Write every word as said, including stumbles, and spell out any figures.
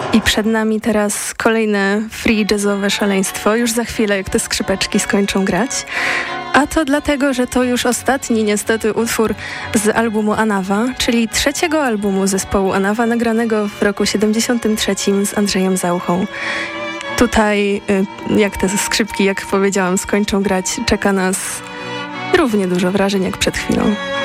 I przed nami teraz kolejne free jazzowe szaleństwo, już za chwilę, jak te skrzypeczki skończą grać. A to dlatego, że to już ostatni niestety utwór z albumu Anawa, czyli trzeciego albumu zespołu Anawa, nagranego w roku siedemdziesiątym trzecim z Andrzejem Zauchą. Tutaj, jak te skrzypki, jak powiedziałam, skończą grać, czeka nas równie dużo wrażeń jak przed chwilą.